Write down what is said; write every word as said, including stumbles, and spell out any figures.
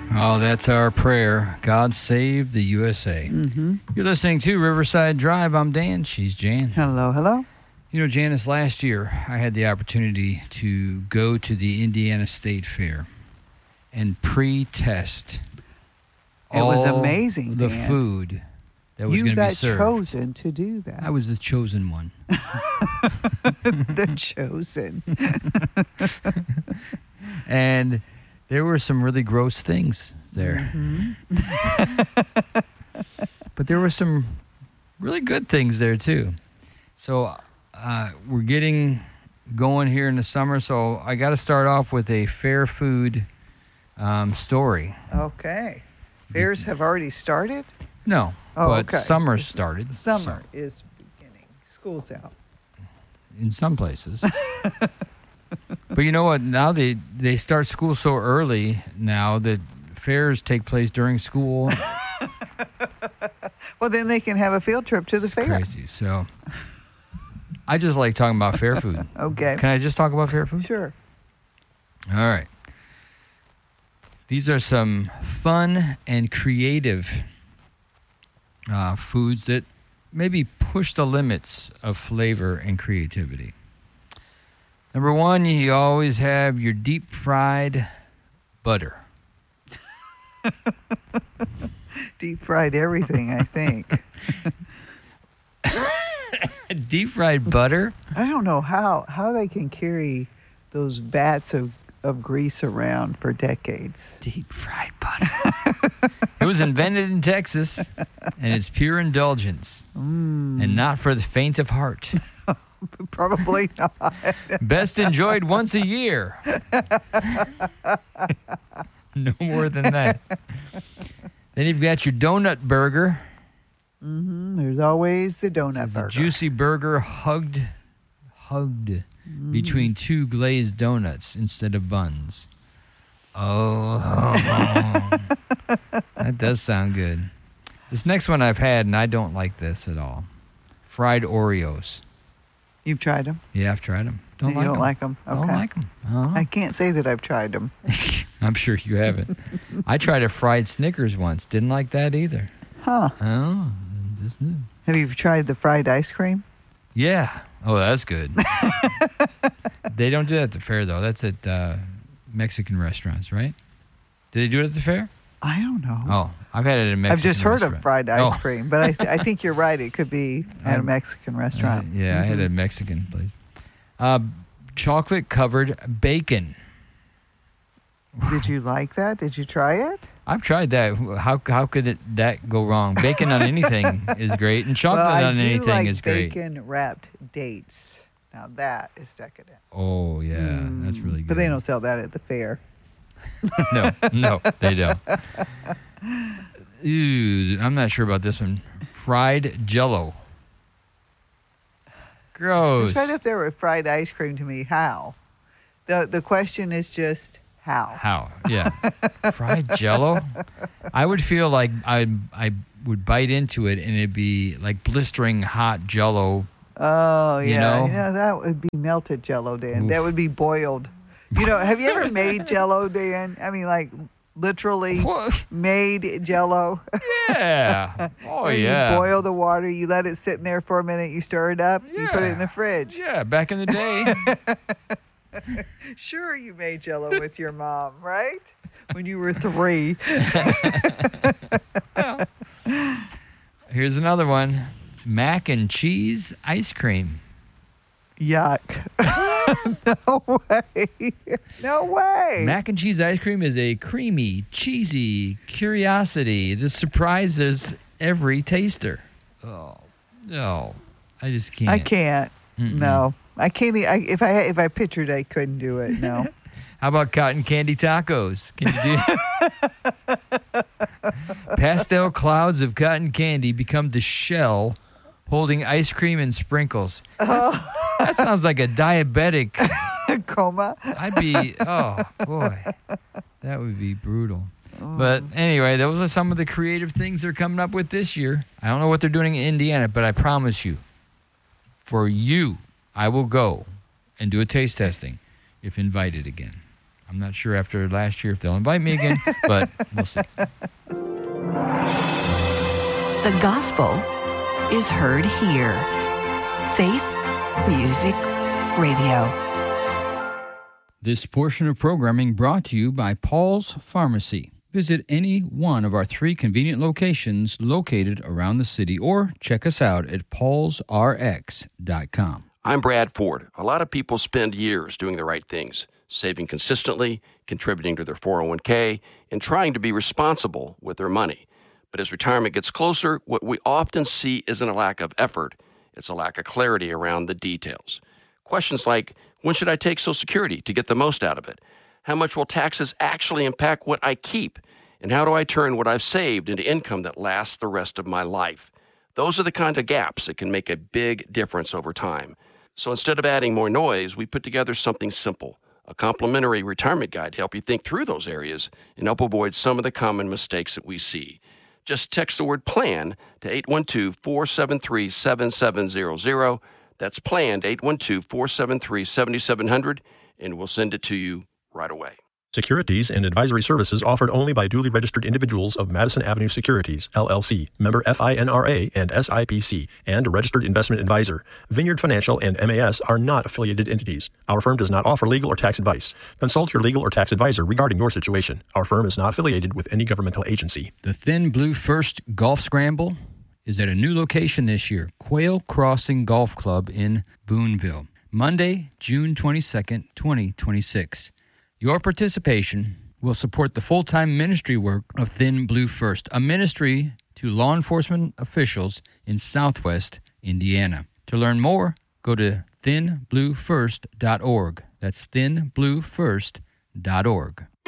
Oh, that's our prayer. God save the U S A. Mm-hmm. You're listening to Riverside Drive. I'm Dan. She's Jan. Hello, hello. You know, Janice, last year I had the opportunity to go to the Indiana State Fair and pre-test It was all amazing, the Dan. food that was You going to be got served. chosen to do that. I was the chosen one. The chosen. And there were some really gross things there. Mm-hmm. But there were some really good things there, too. So uh, we're getting going here in the summer, so I got to start off with a fair food um, story. Okay. Fairs have already started? No, Oh, but okay. summer's started. Summer so- is beginning. School's out. in some places. But you know what? Now they, they start school so early now that fairs take place during school. Well, then they can have a field trip to the It's fair. crazy. So I just like talking about fair food. Okay. Can I just talk about fair food? Sure. All right. These are some fun and creative uh, foods that maybe push the limits of flavor and creativity. Number one, you always have your deep fried butter. Deep fried everything, I think. Deep fried butter? I don't know how, how they can carry those vats of, of grease around for decades. Deep fried butter. It was invented in Texas, and it's pure indulgence, Mm, and not for the faint of heart. probably not. Best enjoyed once a year. No more than that. Then you've got your donut burger. Hmm There's always the donut It's a burger. juicy burger hugged, hugged between two glazed donuts instead of buns. Oh, that does sound good. This next one I've had, and I don't like this at all. Fried Oreos. You've tried them? Yeah, I've tried them. Don't you like don't them. like them? Okay. Don't like them. I can't say that I've tried them. I'm sure you haven't. I tried a fried Snickers once. Didn't like that either. Huh. Oh, Have you tried the fried ice cream? yeah. Oh, that's good. They don't do that at the fair, though. That's at uh, Mexican restaurants, right? Do they do it at the fair? I don't know. Oh, I've had it at a Mexican I've just heard restaurant. of fried ice Oh. cream, but I, th- I think you're right. It could be at a I'm- Mexican restaurant. Uh, yeah, I had a Mexican place. Uh, chocolate-covered bacon. Did you like that? Did you try it? I've tried that. How how could it, that go wrong? Bacon on anything is great, and chocolate well, I on do anything like is great. bacon wrapped dates. Now that is decadent. Oh, yeah, Mm, that's really good. But they don't sell that at the fair. no, no, they don't. Ooh, I'm not sure about this one. Fried Jell-O. Gross. It's right up there with fried ice cream to me. How? The the question is just how. How? Yeah. Fried Jell-O? I would feel like I I would bite into it and it'd be like blistering hot Jell-O. Oh, You yeah. know? Yeah, that would be melted Jello, Dan. Oof. That would be boiled. You know, have you ever made Jello, Dan? I mean, like literally What? made Jello. Yeah. Oh, Where yeah. You boil the water, you let it sit in there for a minute, you stir it up, you put it in Yeah. the fridge. Yeah, back in the day. Sure, you made Jello with your mom, right? When you were three. Here's another one. Mac and cheese ice cream. Yuck. No way. No way. Mac and cheese ice cream is a creamy, cheesy curiosity that surprises every taster. Oh, no. I just can't. I can't. Mm-mm. No. I can't. e- I, if I if I pictured, I couldn't do it. No. How about cotton candy tacos? Can you do Pastel clouds of cotton candy become the shell holding ice cream and sprinkles. That's- that sounds like a diabetic. Coma. I'd be, oh, boy. That would be brutal. But anyway, those are some of the creative things they're coming up with this year. I don't know what they're doing in Indiana, but I promise you, for you, I will go and do a taste testing if invited again. I'm not sure after last year if they'll invite me again, but we'll see. The gospel is heard here. Faith Music Radio. This portion of programming brought to you by Paul's Pharmacy. Visit any one of our three convenient locations located around the city or check us out at pauls r x dot com. I'm Brad Ford. A lot of people spend years doing the right things, saving consistently, contributing to their four oh one k, and trying to be responsible with their money. But as retirement gets closer, what we often see isn't a lack of effort, it's a lack of clarity around the details. Questions like, when should I take Social Security to get the most out of it? How much will taxes actually impact what I keep? And how do I turn what I've saved into income that lasts the rest of my life? Those are the kind of gaps that can make a big difference over time. So instead of adding more noise, we put together something simple, a complimentary retirement guide to help you think through those areas and help avoid some of the common mistakes that we see. Just text the word PLAN to eight one two, four seven three, seven seven zero zero. That's PLAN to eight one two, four seven three, seven seven zero zero, and we'll send it to you right away. Securities and advisory services offered only by duly registered individuals of Madison Avenue Securities, L L C, member F I N R A and S I P C, and a registered investment advisor. Vineyard Financial and M A S are not affiliated entities. Our firm does not offer legal or tax advice. Consult your legal or tax advisor regarding your situation. Our firm is not affiliated with any governmental agency. The Thin Blue First Golf Scramble is at a new location this year, Quail Crossing Golf Club in Boonville, Monday, June twenty-second, twenty twenty-six. Your participation will support the full-time ministry work of Thin Blue First, a ministry to law enforcement officials in Southwest Indiana. To learn more, go to thin blue first dot org. That's thin blue first dot org.